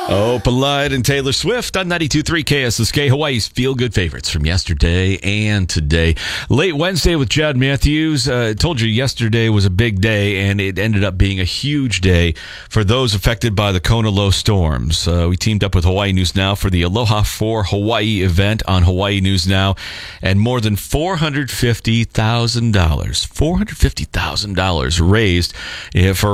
Oh, Polite and Taylor Swift on 92.3 KSSK, Hawaii's feel-good favorites from yesterday and today. Late Wednesday with Chad Matthews. Told you yesterday was a big day, and it ended up being a huge day for those affected by the Kona low storms. We teamed up with Hawaii News Now for the Aloha for Hawaii event on Hawaii News Now, and more than $450,000 raised for